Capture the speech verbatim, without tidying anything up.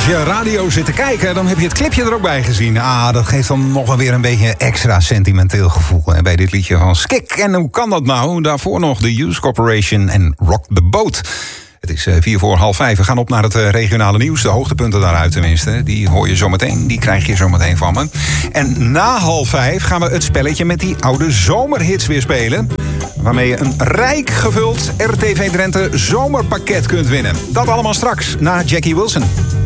je radio zit te kijken, dan heb je het clipje er ook bij gezien. Ah, dat geeft dan nog wel weer een beetje extra sentimenteel gevoel hè, bij dit liedje van Skik. En hoe kan dat nou? Daarvoor nog de Hughes Corporation en Rock the Boat. Het is vier voor half vijf. We gaan op naar het regionale nieuws. De hoogtepunten daaruit tenminste. Die hoor je zometeen. Die krijg je zometeen van me. En na half vijf gaan we het spelletje met die oude zomerhits weer spelen. Waarmee je een rijk gevuld R T V Drenthe zomerpakket kunt winnen. Dat allemaal straks na Jackie Wilson.